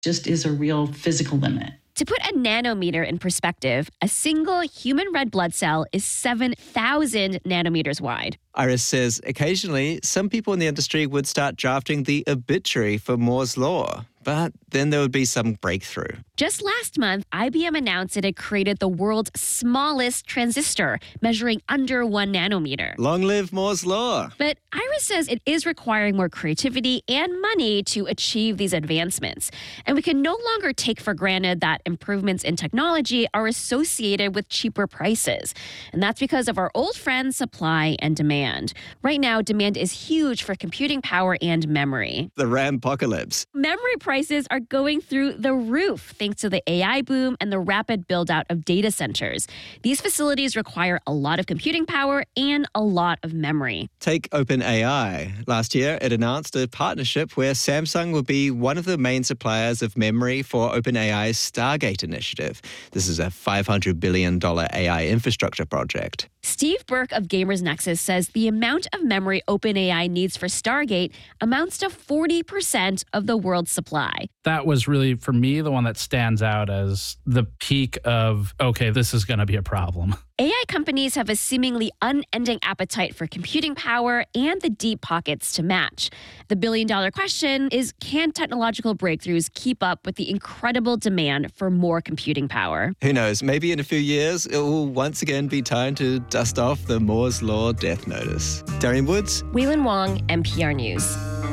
just is a real physical limit. To put a nanometer in perspective, a single human red blood cell is 7,000 nanometers wide. Iris says occasionally some people in the industry would start drafting the obituary for Moore's Law, but then there would be some breakthrough. Just last month, IBM announced it had created the world's smallest transistor, measuring under 1 nanometer. Long live Moore's Law. But Iris says it is requiring more creativity and money to achieve these advancements. And we can no longer take for granted that improvements in technology are associated with cheaper prices. And that's because of our old friend supply and demand. Right now, demand is huge for computing power and memory. The RAM-pocalypse. Memory prices are going through the roof thanks to the AI boom and the rapid build-out of data centers. These facilities require a lot of computing power and a lot of memory. Take OpenAI. Last year, it announced a partnership where Samsung will be one of the main suppliers of memory for OpenAI's Stargate initiative. This is a $500 billion AI infrastructure project. Steve Burke of Gamers Nexus says the amount of memory OpenAI needs for Stargate amounts to 40% of the world's supply. That was really, for me, the one that stands out as the peak of, okay, this is going to be a problem. AI companies have a seemingly unending appetite for computing power and the deep pockets to match. The billion-dollar question is, can technological breakthroughs keep up with the incredible demand for more computing power? Who knows, maybe in a few years, it will once again be time to dust off the Moore's Law death notice. Darian Woods. Waylon Wong, NPR News.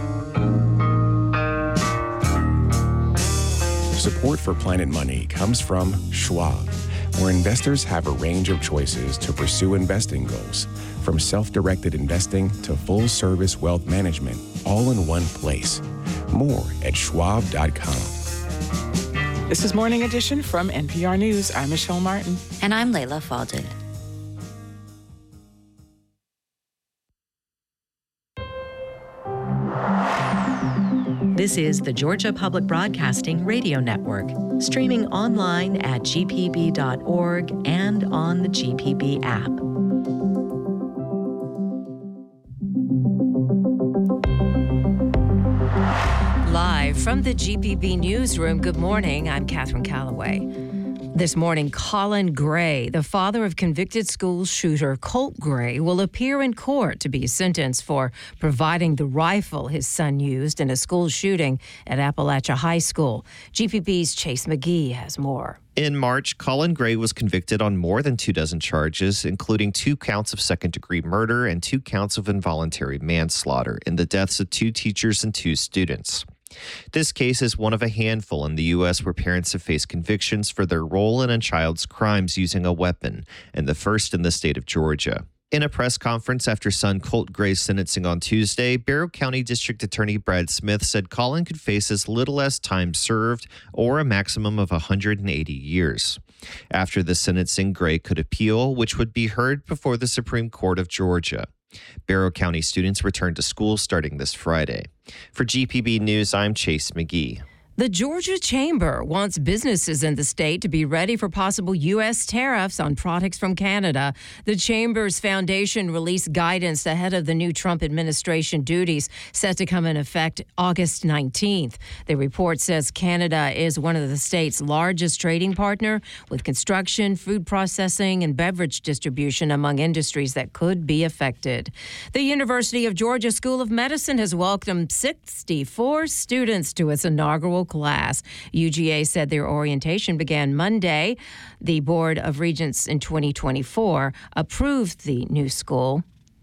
Support for Planet Money comes from Schwab, where investors have a range of choices to pursue investing goals, from self-directed investing to full-service wealth management, all in one place. More at schwab.com. This is Morning Edition from NPR News. I'm Michelle Martin. And I'm Layla Faldin. This is the Georgia Public Broadcasting Radio Network, streaming online at gpb.org and on the GPB app. Live from the GPB Newsroom, good morning. I'm Catherine Calloway. This morning, Colin Gray, the father of convicted school shooter Colt Gray, will appear in court to be sentenced for providing the rifle his son used in a school shooting at Appalachia High School. GPB's Chase McGee has more. In March, Colin Gray was convicted on more than 24 charges, including 2 counts of second-degree murder and 2 counts of involuntary manslaughter in the deaths of 2 teachers and 2 students. This case is one of a handful in the U.S. where parents have faced convictions for their role in a child's crimes using a weapon, and the first in the state of Georgia. In a press conference after son Colt Gray's sentencing on Tuesday, Barrow County District Attorney Brad Smith said Colin could face as little as time served or a maximum of 180 years. After the sentencing, Gray could appeal, which would be heard before the Supreme Court of Georgia. Barrow County students return to school starting this Friday. For GPB News, I'm Chase McGee. The Georgia Chamber wants businesses in the state to be ready for possible U.S. tariffs on products from Canada. The Chamber's foundation released guidance ahead of the new Trump administration duties set to come in effect August 19th. The report says Canada is one of the state's largest trading partner, with construction, food processing, and beverage distribution among industries that could be affected. The University of Georgia School of Medicine has welcomed 64 students to its inaugural class. UGA said their orientation began Monday. The Board of Regents in 2024 approved the new school.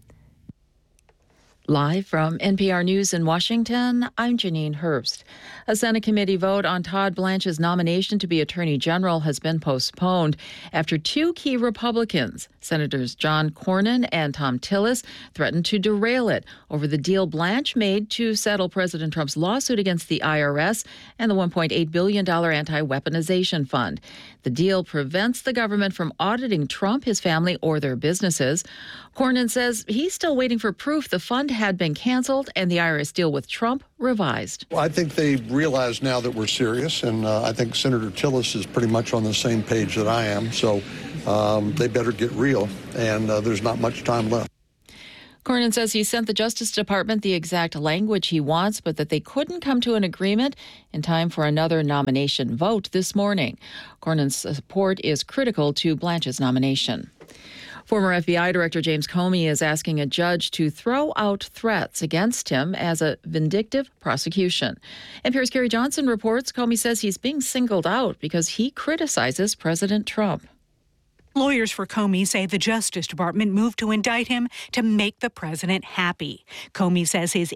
Live from NPR News in Washington, I'm Janine Herbst. A Senate committee vote on Todd Blanche's nomination to be Attorney General has been postponed after 2 key Republicans, Senators John Cornyn and Thom Tillis, threatened to derail it over the deal Blanche made to settle President Trump's lawsuit against the IRS and the $1.8 billion anti-weaponization fund. The deal prevents the government from auditing Trump, his family, or their businesses. Cornyn says he's still waiting for proof the fund had been canceled and the IRS deal with Trump revised. Well, I think they realize now that we're serious, and I think Senator Tillis is pretty much on the same page that I am, so they better get real, and there's not much time left. Cornyn says he sent the Justice Department the exact language he wants, but that they couldn't come to an agreement in time for another nomination vote this morning. Cornyn's support is critical to Blanche's nomination. Former FBI Director James Comey is asking a judge to throw out threats against him as a vindictive prosecution. NPR's Carrie Johnson reports Comey says he's being singled out because he criticizes President Trump. Lawyers for Comey say the Justice Department moved to indict him to make the president happy. Comey says his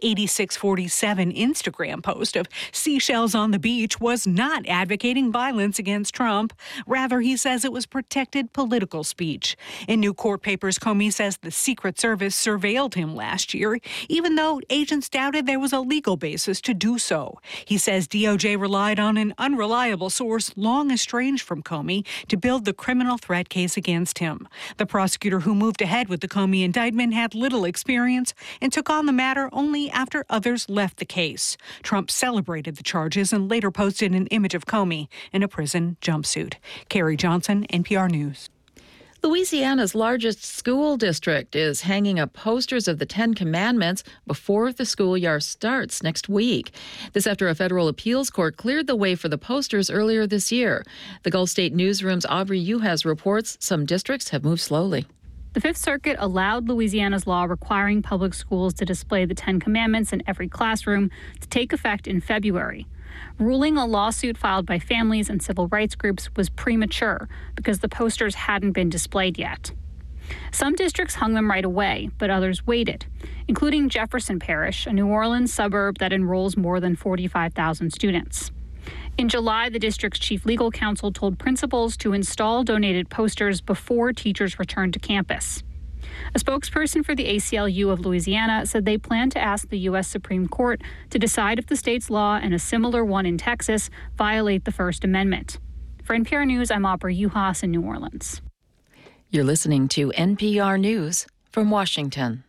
8647 Instagram post of seashells on the beach was not advocating violence against Trump. Rather, he says it was protected political speech. In new court papers, Comey says the Secret Service surveilled him last year, even though agents doubted there was a legal basis to do so. He says DOJ relied on an unreliable source long estranged from Comey to build the criminal threat case against him. The prosecutor who moved ahead with the Comey indictment had little experience and took on the matter only after others left the case. Trump celebrated the charges and later posted an image of Comey in a prison jumpsuit. Carrie Johnson, NPR News. Louisiana's largest school district is hanging up posters of the Ten Commandments before the school year starts next week. This after a federal appeals court cleared the way for the posters earlier this year. The Gulf State Newsroom's Aubrey Juhas reports some districts have moved slowly. The Fifth Circuit allowed Louisiana's law requiring public schools to display the Ten Commandments in every classroom to take effect in February. Ruling a lawsuit filed by families and civil rights groups was premature because the posters hadn't been displayed yet. Some districts hung them right away, but others waited, including Jefferson Parish, a New Orleans suburb that enrolls more than 45,000 students. In July, the district's chief legal counsel told principals to install donated posters before teachers returned to campus. A spokesperson for the ACLU of Louisiana said they plan to ask the U.S. Supreme Court to decide if the state's law and a similar one in Texas violate the First Amendment. For NPR News, I'm Aubrey Juhas in New Orleans. You're listening to NPR News from Washington.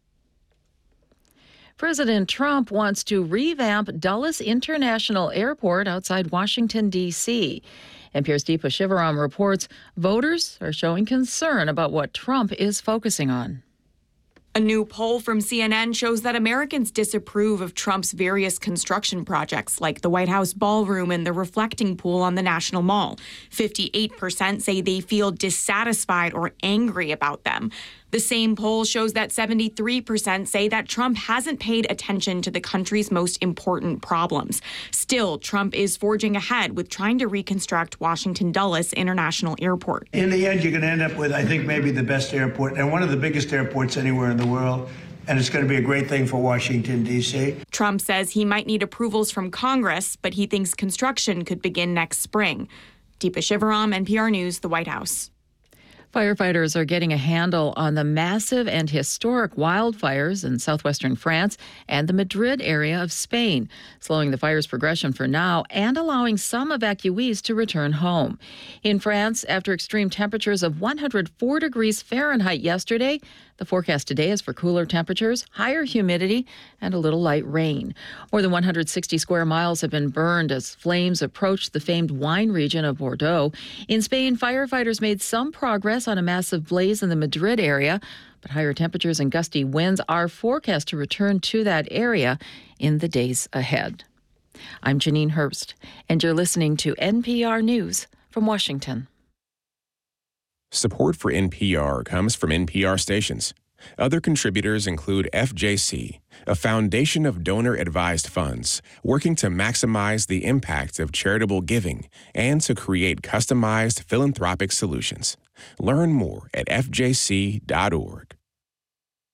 President Trump wants to revamp Dulles International Airport outside Washington, D.C. NPR's Deepa Shivaram reports voters are showing concern about what Trump is focusing on. A new poll from CNN shows that Americans disapprove of Trump's various construction projects, like the White House ballroom and the reflecting pool on the National Mall. 58% say they feel dissatisfied or angry about them. The same poll shows that 73% say that Trump hasn't paid attention to the country's most important problems. Still, Trump is forging ahead with trying to reconstruct Washington Dulles International Airport. In the end, you're going to end up with, I think, maybe the best airport and one of the biggest airports anywhere in the world. And it's going to be a great thing for Washington, D.C. Trump says he might need approvals from Congress, but he thinks construction could begin next spring. Deepa Shivaram, NPR News, the White House. Firefighters are getting a handle on the massive and historic wildfires in southwestern France and the Madrid area of Spain, slowing the fire's progression for now and allowing some evacuees to return home. In France, after extreme temperatures of 104 degrees Fahrenheit yesterday, the forecast today is for cooler temperatures, higher humidity, and a little light rain. More than 160 square miles have been burned as flames approached the famed wine region of Bordeaux. In Spain, firefighters made some progress on a massive blaze in the Madrid area, but higher temperatures and gusty winds are forecast to return to that area in the days ahead. I'm Janine Herbst, and you're listening to NPR News from Washington. Support for NPR comes from NPR stations. Other contributors include FJC, a foundation of donor-advised funds working to maximize the impact of charitable giving and to create customized philanthropic solutions. Learn more at fjc.org.